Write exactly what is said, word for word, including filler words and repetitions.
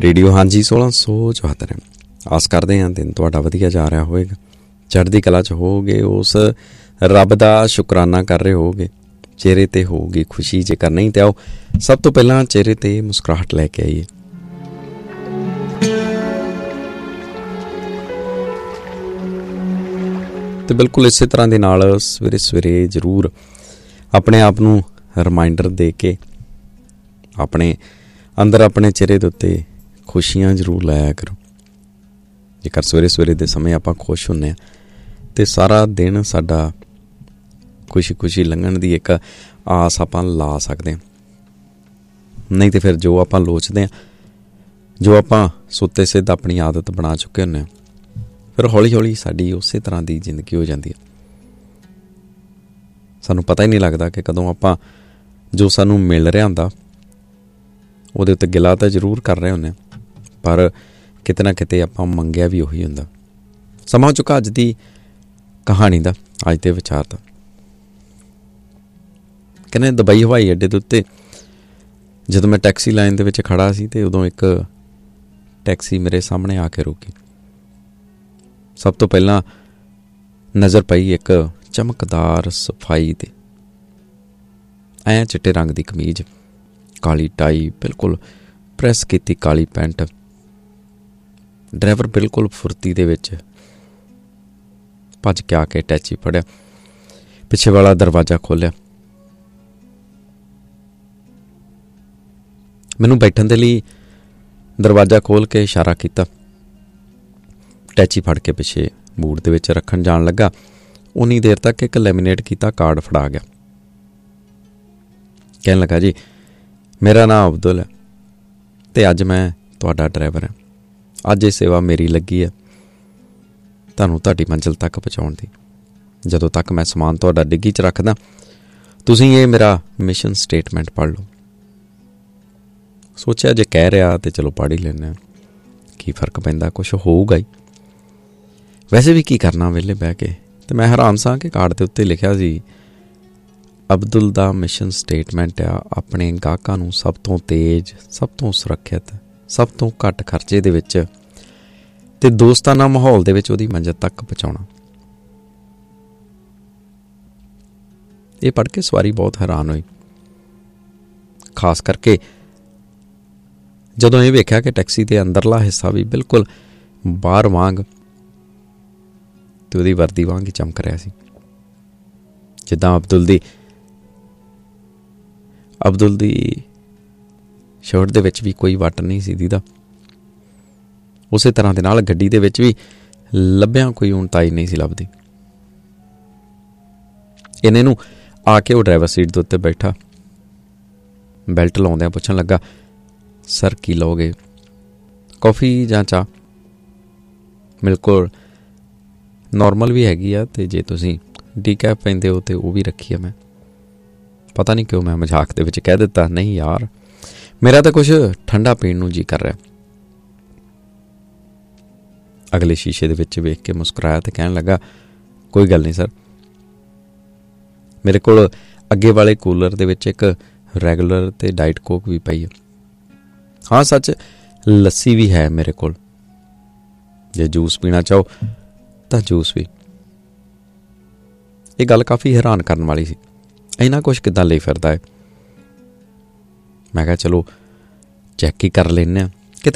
Radio ਹਾਂਜੀ ਸੋਲਾਂ ਸੌ ਚੁਹੱਤਰ। ਆਸ ਕਰਦੇ ਹਾਂ ਦਿਨ ਤੁਹਾਡਾ ਵਧੀਆ ਜਾ ਰਿਹਾ ਹੋਵੇਗਾ, ਚੜ੍ਹਦੀ ਕਲਾ 'ਚ ਹੋਵੋਗੇ, ਉਸ ਰੱਬ ਦਾ ਸ਼ੁਕਰਾਨਾ ਕਰ ਰਹੇ ਹੋਵੋਗੇ, ਚਿਹਰੇ 'ਤੇ ਹੋਊਗੀ ਖੁਸ਼ੀ। ਜੇਕਰ ਨਹੀਂ ਤਾਂ ਆਓ ਸਭ ਤੋਂ ਪਹਿਲਾਂ ਚਿਹਰੇ 'ਤੇ ਮੁਸਕਰਾਹਟ ਲੈ ਕੇ ਆਈਏ। ਅਤੇ ਬਿਲਕੁਲ ਇਸੇ ਤਰ੍ਹਾਂ ਦੇ ਨਾਲ ਸਵੇਰੇ ਸਵੇਰੇ ਜ਼ਰੂਰ ਆਪਣੇ ਆਪ ਨੂੰ ਰਿਮਾਈਂਡਰ ਦੇ ਕੇ ਆਪਣੇ ਅੰਦਰ ਆਪਣੇ ਚਿਹਰੇ ਦੇ ਉੱਤੇ ਖੁਸ਼ੀਆਂ ਜ਼ਰੂਰ ਲਾਇਆ ਕਰੋ। ਜੇਕਰ ਸਵੇਰੇ ਸਵੇਰੇ ਦੇ ਸਮੇਂ ਆਪਾਂ ਖੁਸ਼ ਹੁੰਦੇ ਹਾਂ ਅਤੇ ਸਾਰਾ ਦਿਨ ਸਾਡਾ ਖੁਸ਼ੀ ਖੁਸ਼ੀ ਲੰਘਣ ਦੀ ਇੱਕ ਆਸ ਆਪਾਂ ਲਾ ਸਕਦੇ ਹਾਂ। ਨਹੀਂ ਤਾਂ ਫਿਰ ਜੋ ਆਪਾਂ ਲੋਚਦੇ ਹਾਂ, ਜੋ ਆਪਾਂ ਸੁੱਤੇ ਸਿੱਧ ਆਪਣੀ ਆਦਤ ਬਣਾ ਚੁੱਕੇ ਹੁੰਦੇ ਹਾਂ, ਫਿਰ ਹੌਲੀ ਹੌਲੀ ਸਾਡੀ ਉਸੇ ਤਰ੍ਹਾਂ ਦੀ ਜ਼ਿੰਦਗੀ ਹੋ ਜਾਂਦੀ ਹੈ। ਸਾਨੂੰ ਪਤਾ ਹੀ ਨਹੀਂ ਲੱਗਦਾ ਕਿ ਕਦੋਂ ਆਪਾਂ ਜੋ ਸਾਨੂੰ ਮਿਲ ਰਿਹਾ ਹੁੰਦਾ ਉਹਦੇ ਉੱਤੇ ਗਿਲਾ ਤਾਂ ਜ਼ਰੂਰ ਕਰ ਰਹੇ ਹੁੰਦੇ ਹਾਂ, ਪਰ ਕਿਤੇ ਨਾ ਕਿਤੇ ਆਪਾਂ ਮੰਗਿਆ ਵੀ ਉਹੀ ਹੁੰਦਾ। ਸਮਾਂ ਹੋ ਚੁੱਕਾ ਅੱਜ ਦੀ ਕਹਾਣੀ ਦਾ, ਅੱਜ ਦੇ ਵਿਚਾਰ ਦਾ। ਕਹਿੰਦੇ ਦੁਬਈ ਹਵਾਈ ਅੱਡੇ ਦੇ ਉੱਤੇ ਜਦੋਂ ਮੈਂ ਟੈਕਸੀ ਲਾਈਨ ਦੇ ਵਿੱਚ ਖੜ੍ਹਾ ਸੀ ਅਤੇ ਉਦੋਂ ਇੱਕ ਟੈਕਸੀ ਮੇਰੇ ਸਾਹਮਣੇ ਆ ਕੇ ਰੁਕੀ। ਸਭ ਤੋਂ ਪਹਿਲਾਂ ਨਜ਼ਰ ਪਈ ਇੱਕ ਚਮਕਦਾਰ ਸਫਾਈ 'ਤੇ, ਐਂ ਚਿੱਟੇ ਰੰਗ ਦੀ ਕਮੀਜ਼, ਕਾਲੀ ਟਾਈ, ਬਿਲਕੁਲ ਪ੍ਰੈਸ ਕੀਤੀ ਕਾਲੀ ਪੈਂਟ। ਡਰਾਈਵਰ ਬਿਲਕੁਲ ਫੁਰਤੀ ਦੇ ਵਿੱਚ ਭੱਜ ਕੇ ਆ ਕੇ ਟੈਚੀ ਫੜਿਆ, ਪਿੱਛੇ ਵਾਲਾ ਦਰਵਾਜ਼ਾ ਖੋਲ੍ਹਿਆ, ਮੈਨੂੰ ਬੈਠਣ ਦੇ ਲਈ ਦਰਵਾਜ਼ਾ ਖੋਲ੍ਹ ਕੇ ਇਸ਼ਾਰਾ ਕੀਤਾ। ਟੈਚੀ ਫੜ ਕੇ ਪਿੱਛੇ ਬੂਟ ਦੇ ਵਿੱਚ ਰੱਖਣ ਜਾਣ ਲੱਗਾ, ਉਨੀ ਦੇਰ ਤੱਕ ਇੱਕ ਲੈਮੀਨੇਟ ਕੀਤਾ ਕਾਰਡ ਫੜਾ ਗਿਆ। ਕਹਿਣ ਲੱਗਾ, ਜੀ ਮੇਰਾ ਨਾਮ ਅਬਦੁਲ ਹੈ ਅਤੇ ਅੱਜ ਮੈਂ ਤੁਹਾਡਾ ਡਰਾਈਵਰ ਹਾਂ। ਅੱਜ ਇਹ ਸੇਵਾ ਮੇਰੀ ਲੱਗੀ ਹੈ ਤੁਹਾਨੂੰ ਤੁਹਾਡੀ ਮੰਜ਼ਿਲ ਤੱਕ ਪਹੁੰਚਾਉਣ ਦੀ। ਜਦੋਂ ਤੱਕ ਮੈਂ ਸਮਾਨ ਤੁਹਾਡਾ ਡਿੱਗੀ 'ਚ ਰੱਖਦਾ, ਤੁਸੀਂ ਇਹ ਮੇਰਾ ਮਿਸ਼ਨ ਸਟੇਟਮੈਂਟ ਪੜ੍ਹ ਲਓ। ਸੋਚਿਆ ਜੇ ਕਹਿ ਰਿਹਾ ਤਾਂ ਚਲੋ ਪੜ੍ਹ ਹੀ ਲੈਂਦੇ ਹਾਂ, ਕੀ ਫਰਕ ਪੈਂਦਾ, ਕੁਛ ਹੋਊਗਾ ਹੀ। ਵੈਸੇ ਵੀ ਕੀ ਕਰਨਾ ਵਿਹਲੇ ਬਹਿ ਕੇ। ਅਤੇ ਮੈਂ ਹੈਰਾਨ ਸਾਂ ਕਿ ਕਾਰਡ ਦੇ ਉੱਤੇ ਲਿਖਿਆ ਸੀ, ਅਬਦੁਲ ਦਾ ਮਿਸ਼ਨ ਸਟੇਟਮੈਂਟ ਆ ਆਪਣੇ ਗਾਹਕਾਂ ਨੂੰ ਸਭ ਤੋਂ ਤੇਜ਼, ਸਭ ਤੋਂ ਸੁਰੱਖਿਅਤ, ਸਭ ਤੋਂ ਘੱਟ ਖਰਚੇ ਦੇ ਵਿੱਚ ਅਤੇ ਦੋਸਤਾਨਾ ਮਾਹੌਲ ਦੇ ਵਿੱਚ ਉਹਦੀ ਮੰਜ਼ਿਲ ਤੱਕ ਪਹੁੰਚਾਉਣਾ। ਇਹ ਪੜ੍ਹ ਕੇ ਸਵਾਰੀ ਬਹੁਤ ਹੈਰਾਨ ਹੋਈ, ਖਾਸ ਕਰਕੇ ਜਦੋਂ ਇਹ ਵੇਖਿਆ ਕਿ ਟੈਕਸੀ ਦੇ ਅੰਦਰਲਾ ਹਿੱਸਾ ਵੀ ਬਿਲਕੁਲ ਬਾਹਰ ਵਾਂਗ ਅਤੇ ਉਹਦੀ ਵਰਦੀ ਵਾਂਗ ਹੀ ਚਮਕ ਰਿਹਾ ਸੀ। ਜਿੱਦਾਂ ਅਬਦੁਲ ਦੀ ਅਬਦੁਲ ਦੀ ਸ਼ਰਟ ਦੇ ਵਿੱਚ ਵੀ ਕੋਈ ਵੱਟ ਨਹੀਂ ਸੀ ਦੀਦਾ, ਉਸੇ ਤਰ੍ਹਾਂ ਦੇ ਨਾਲ ਗੱਡੀ ਦੇ ਵਿੱਚ ਵੀ ਲੱਭਿਆਂ ਕੋਈ ਊਣਤਾਈ ਨਹੀਂ ਸੀ ਲੱਭਦੀ। ਇਹਨੇ ਨੂੰ ਆ ਕੇ ਉਹ ਡਰਾਈਵਰ ਸੀਟ ਦੇ ਉੱਤੇ ਬੈਠਾ, ਬੈਲਟ ਲਾਉਂਦਿਆਂ ਪੁੱਛਣ ਲੱਗਾ, ਸਰ ਕੀ ਲਓਗੇ, ਕੌਫੀ ਜਾਂ ਚਾਹ? ਬਿਲਕੁਲ ਨੋਰਮਲ ਵੀ ਹੈਗੀ ਆ, ਅਤੇ ਜੇ ਤੁਸੀਂ ਡੀਕੈਫ ਪੈਂਦੇ ਹੋ ਤਾਂ ਉਹ ਵੀ ਰੱਖੀ ਆ। ਮੈਂ ਪਤਾ ਨਹੀਂ ਕਿਉਂ ਮੈਂ ਮਜ਼ਾਕ ਦੇ ਵਿੱਚ ਕਹਿ ਦਿੱਤਾ, ਨਹੀਂ ਯਾਰ ਮੇਰਾ ਤਾਂ ਕੁਛ ਠੰਡਾ ਪੀਣ ਨੂੰ ਜੀ ਕਰ ਰਿਹਾ। ਅਗਲੇ ਸ਼ੀਸ਼ੇ ਦੇ ਵਿੱਚ ਵੇਖ ਕੇ ਮੁਸਕਰਾਇਆ ਅਤੇ ਕਹਿਣ ਲੱਗਾ, ਕੋਈ ਗੱਲ ਨਹੀਂ ਸਰ, ਮੇਰੇ ਕੋਲ ਅੱਗੇ ਵਾਲੇ ਕੂਲਰ ਦੇ ਵਿੱਚ ਇੱਕ ਰੈਗੂਲਰ ਅਤੇ ਡਾਈਟ ਕੋਕ ਵੀ ਪਈ ਹੈ। ਹਾਂ ਸੱਚ, ਲੱਸੀ ਵੀ ਹੈ ਮੇਰੇ ਕੋਲ, ਜੇ ਜੂਸ ਪੀਣਾ ਚਾਹੋ ਤਾਂ ਜੂਸ ਵੀ। ਇਹ ਗੱਲ ਕਾਫੀ ਹੈਰਾਨ ਕਰਨ ਵਾਲੀ ਸੀ, ਇੰਨਾ ਕੁਛ ਕਿੱਦਾਂ ਲਈ ਫਿਰਦਾ ਹੈ। ਮੈਂ ਕਿਹਾ ਚਲੋ ਚੈੱਕ ਹੀ ਕਰ ਲੈਂਦੇ ਹਾਂ।